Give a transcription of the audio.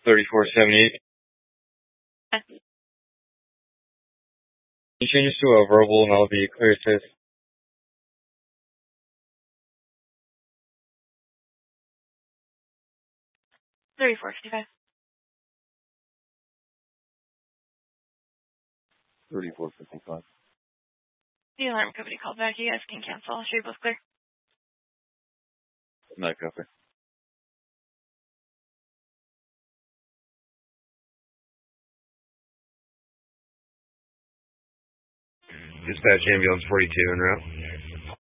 3478. Can You change this to a verbal and I'll be clear assist. 3455. 3455. The alarm company called back. You guys can cancel. Should we both clear? No copy. Dispatch ambulance 42 en route.